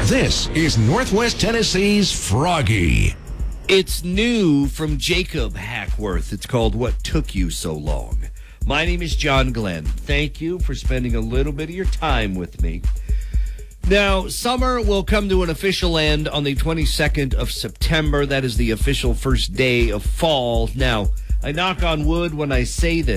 This is Northwest Tennessee's Froggy. It's new from Jacob Hackworth. It's called What Took You So Long. My name is John Glenn. Thank you for spending a little bit of your time with me. Now, summer will come to an official end on the 22nd of September. That is the official first day of fall. Now, I knock on wood when I say this.